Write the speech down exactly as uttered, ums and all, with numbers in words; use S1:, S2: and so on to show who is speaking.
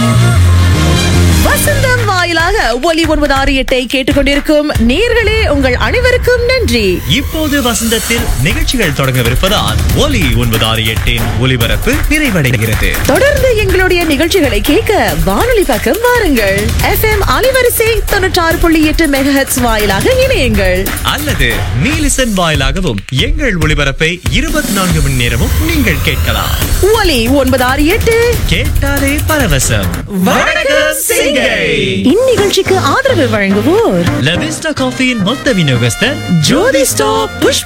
S1: வசந்தம் வாயிலாக ஒலி ஒன்பது ஆறு எட்டை கேட்டுக்கொண்டிருக்கும் நேர்களே உங்கள் அனைவருக்கும் நன்றி.
S2: இப்போது வசந்தத்தில் நிகழ்ச்சிகள் தொடங்கவிருப்பதால் ஒலி ஒன்பது ஆறு எட்டின் ஒலிபரப்பு நிறைவடைகிறது.
S1: தொடர்ந்து எங்களுடைய நிகழ்ச்சிகளை கேட்க வானொலி பக்கம் வாருங்கள். எஃப்எம் அலைவரிசை தொண்ணூற்றாறு புள்ளி எட்டு மெகாஹெர்ட்ஸ் வாயிலாக இணையுங்கள்.
S2: அல்லது நீலிசன் வாயிலாகவும் எங்கள் ஒளிபரப்பை இருபத்தி நான்கு மணி நேரமும் நீங்கள் கேட்கலாம்.
S1: ஒலி ஒன்பது ஆறு எட்டு
S2: கேட்டாலே பரவசம். வணக்கம் சிங்கை.
S1: இந்நிகழ்ச்சிக்கு ஆதரவு வழங்குவோர்
S2: லவிஸ்டா காஃபியின் மொத்த விநியோகஸ்தர்
S1: ஜோதி ஸ்டாப் புஷ்ப